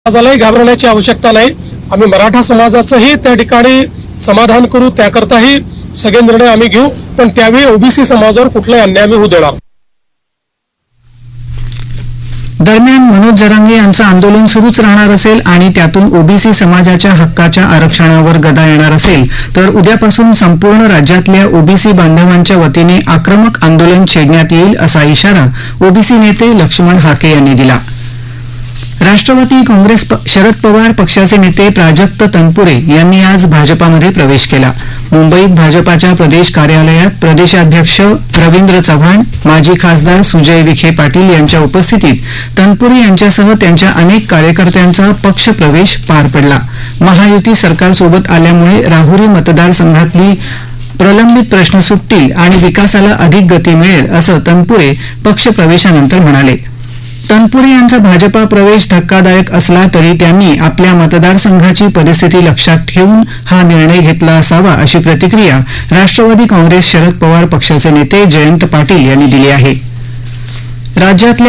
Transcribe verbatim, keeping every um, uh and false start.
समाजालाही घाबरण्याची आवश्यकता नाही. आम्ही मराठा समाजाचंही त्या ठिकाणी समाधान करू, त्याकरताही सगळे निर्णय आम्ही घेऊ, पण त्यावेळी ओबीसी समाजावर कुठलाही अन्याय आम्ही होऊ देणार. दरम्यान मनोज जरांगे यांचं आंदोलन सुरूच राहणार असेल आणि त्यातून ओबीसी समाजाच्या हक्काच्या आरक्षणावर गदा येणार असेल तर उद्यापासून संपूर्ण राज्यातल्या ओबीसी बांधवांच्या वतीने आक्रमक आंदोलन छेडण्यात येईल असा इशारा ओबीसी नेते लक्ष्मण हाके यांनी दिला. राष्ट्रवादी काँग्रेस शरद पवार पक्षाचे नेते प्राजक्त तनपुरे यांनी आज भाजपामध्ये प्रवेश केला. मुंबईत भाजपाच्या प्रदेश कार्यालयात प्रदेशाध्यक्ष रवींद्र चव्हाण, माजी खासदार सुजय विखे पाटील यांच्या उपस्थितीत तनपुरे यांच्यासह त्यांच्या अनेक कार्यकर्त्यांचा पक्ष प्रवेश पार पडला. महायुती सरकारसोबत आल्यामुळे राहुरी मतदारसंघातली प्रलंबित प्रश्न सुटतील आणि विकासाला अधिक गती मिळेल असं तनपुरे पक्षप्रवेशानंतर म्हणाले. तनपुरे यांचा भाजपा प्रवेश धक्कादायक असला तरी त्यांनी आपल्या मतदारसंघाची परिस्थिती लक्षात ठेवून हा निर्णय घेतला असावा अशी प्रतिक्रिया राष्ट्रवादी काँग्रेस शरद पवार पक्षाचे नेते जयंत पाटील यांनी दिली आहे. राज्यातल्या